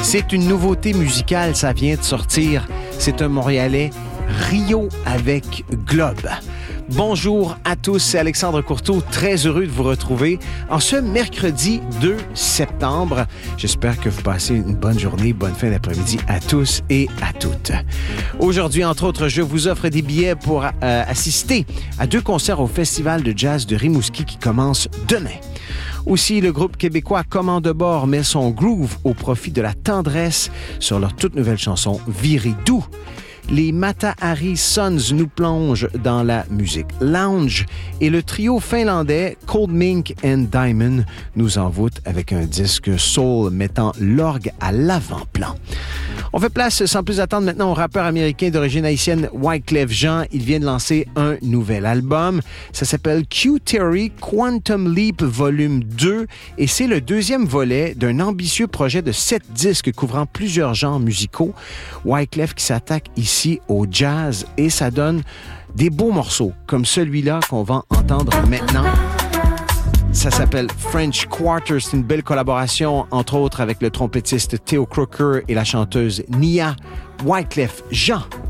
C'est une nouveauté musicale, ça vient de sortir. C'est un Montréalais, Rio avec Globe. Bonjour à tous, c'est Alexandre Courteau, très heureux de vous retrouver en ce mercredi 2 septembre. J'espère que vous passez une bonne journée, bonne fin d'après-midi à tous et à toutes. Aujourd'hui, entre autres, je vous offre des billets pour assister à 2 concerts au Festival de jazz de Rimouski qui commence demain. Aussi, le groupe québécois Commande de bord met son groove au profit de la tendresse sur leur toute nouvelle chanson « Viré doux ». Les Mata-Hari Sons nous plongent dans la musique lounge et le trio finlandais Cold Mink and Diamond nous envoûte avec un disque soul mettant l'orgue à l'avant-plan. On fait place sans plus attendre maintenant au rappeur américain d'origine haïtienne Wyclef Jean. Il vient de lancer un nouvel album. Ça s'appelle Q-Theory Quantum Leap Volume 2 et c'est le 2e volet d'un ambitieux projet de 7 disques couvrant plusieurs genres musicaux. Wyclef qui s'attaque ici au jazz et ça donne des beaux morceaux comme celui-là qu'on va entendre maintenant. Ça s'appelle French Quarter. C'est une belle collaboration, entre autres, avec le trompettiste Theo Croker et la chanteuse Nia. Wyclef Jean